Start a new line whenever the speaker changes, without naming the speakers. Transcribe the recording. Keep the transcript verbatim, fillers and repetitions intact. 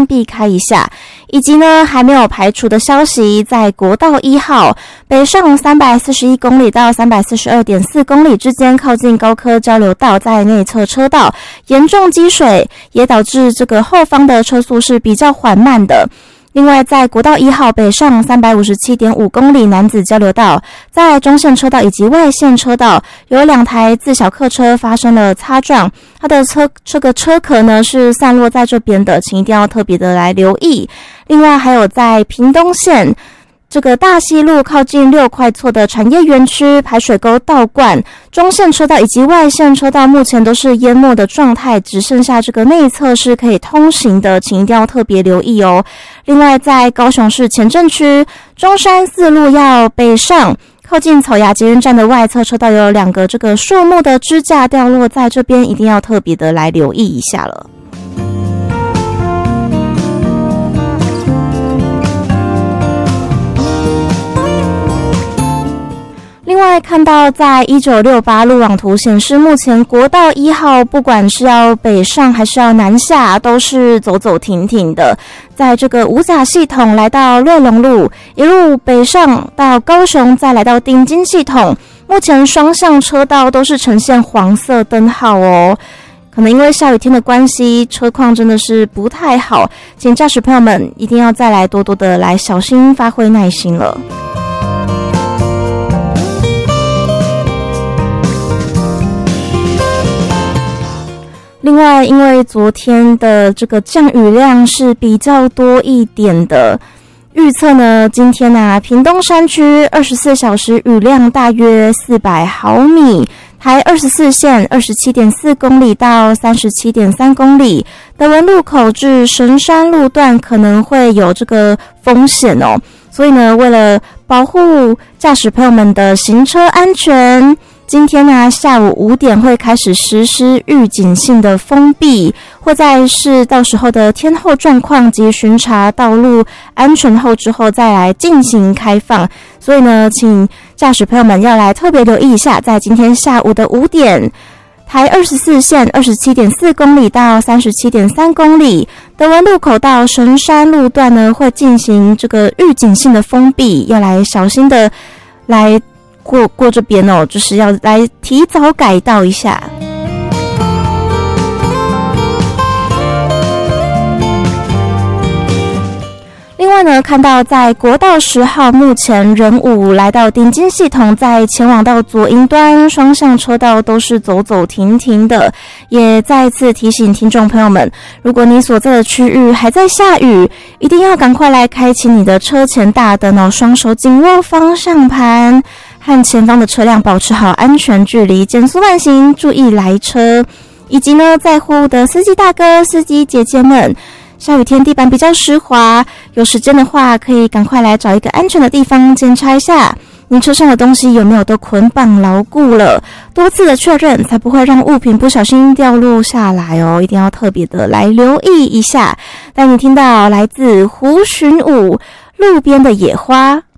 避开一下。以及呢，还没有排除的消息，在国道一号北上三百四十一公里到 三百四十二点四公里之间，靠近高科交流道，在内侧车道严重积水，也导致这个后方的车速是比较缓慢的。另外，在国道一号北上 三百五十七点五公里南子交流道，在中线车道以及外线车道有两台自小客车发生了擦撞，它的车这个车壳呢是散落在这边的，请一定要特别的来留意。另外，还有在屏东县这个大溪路靠近六块厝的产业园区排水沟倒灌，中线车道以及外线车道目前都是淹没的状态，只剩下这个内侧是可以通行的，请一定要特别留意哦。另外，在高雄市前镇区中山四路要北上，靠近草衙捷运站的外侧车道有两个这个树木的支架掉落在这边，一定要特别的来留意一下了。另外看到在一九六八路网图显示，目前国道一号不管是要北上还是要南下，都是走走停停的。在这个五甲系统来到瑞隆路，一路北上到高雄，再来到丁金系统，目前双向车道都是呈现黄色灯号哦。可能因为下雨天的关系，车况真的是不太好，请驾驶朋友们一定要再来多多的来小心，发挥耐心了。另外，因为昨天的这个降雨量是比较多一点的，预测呢，今天啊，屏东山区二十四小时雨量大约四百毫米，台二十四线 二十七点四公里到 三十七点三公里，德文路口至神山路段可能会有这个风险哦。所以呢，为了保护驾驶朋友们的行车安全，今天呢，下午五点会开始实施预警性的封闭，会在视到时候的天候状况及巡查道路安全后之后再来进行开放。所以呢，请驾驶朋友们要来特别留意一下，在今天下午的五点，台二十四线 二十七点四公里到 三十七点三公里，德文路口到神山路段呢会进行这个预警性的封闭，要来小心的来过过这边哦，就是要来提早改道一下。另外呢，看到在国道十号目前仁武来到丁金系统，在前往到左营端双向车道都是走走停停的，也再次提醒听众朋友们，如果你所在的区域还在下雨，一定要赶快来开启你的车前大灯哦，双手紧握方向盘，和前方的车辆保持好安全距离，减速慢行，注意来车。以及呢，在乎的司机大哥、司机姐姐们，下雨天地板比较湿滑，有时间的话可以赶快来找一个安全的地方检查一下你车上的东西有没有都捆绑牢固了，多次的确认才不会让物品不小心掉落下来哦，一定要特别的来留意一下。带你听到来自胡寻武路边的野花。